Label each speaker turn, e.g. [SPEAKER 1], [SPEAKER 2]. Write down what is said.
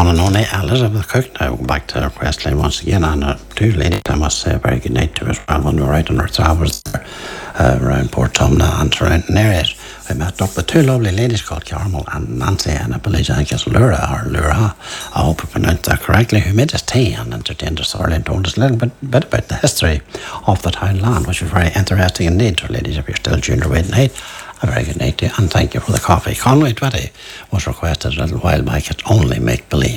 [SPEAKER 1] one and only Elizabeth Cook. Now, back to Questline once again, and two ladies, I must say a very good night to as well when we were out on our travels there, around Port Tumna and surrounding areas. We met up with two lovely ladies called Carmel and Nancy, and I believe it's Lura, I hope I pronounced that correctly, who made us tea and entertained us thoroughly and told us a little bit about the history of the townland, which was very interesting indeed. So ladies, if you're still tuned away tonight, a very good night to you, and thank you for the coffee. Conway Twitty was requested a little while back at Only Make Believe.